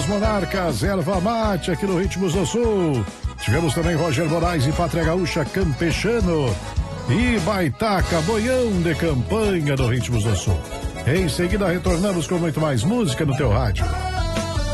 Monarcas, Erva Mate, aqui no Ritmos do Sul. Tivemos também Roger Moraes e Pátria Gaúcha Campechano. E Baitaca, Boião de Campanha do Ritmos do Sul. Em seguida, retornamos com muito mais música no teu rádio.